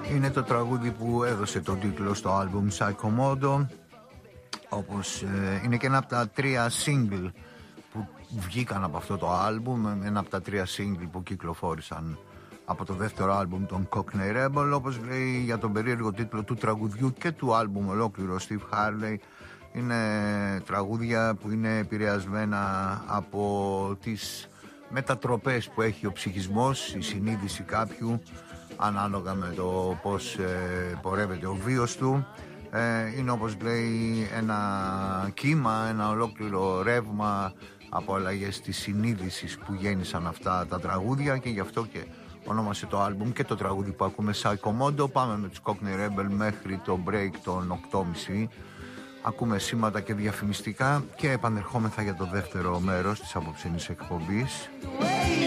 Είναι το τραγούδι που έδωσε τον τίτλο στο άλμπουμ Psychomodo, όπως είναι και ένα από τα 3 single που βγήκαν από αυτό το άλμπουμ, ένα από τα 3 single που κυκλοφόρησαν από το δεύτερο άλμπουμ των Cockney Rebel. Όπως λέει για τον περίεργο τίτλο του τραγουδιού και του άλμπουμ ολόκληρο Steve Harley, είναι τραγούδια που είναι επηρεασμένα από τις μετατροπές που έχει ο ψυχισμός, η συνείδηση κάποιου, ανάλογα με το πώς πορεύεται ο βίος του. Είναι, όπως λέει, ένα κύμα, ένα ολόκληρο ρεύμα από αλλαγές της συνείδησης που γέννησαν αυτά τα τραγούδια, και γι' αυτό και ονόμασε το άλμπουμ και το τραγούδι που ακούμε Psychomodo. Πάμε με τους Cockney Rebel μέχρι το break των 8.30. Ακούμε σήματα και διαφημιστικά και επανερχόμεθα για το δεύτερο μέρος της απόψινής εκπομπής.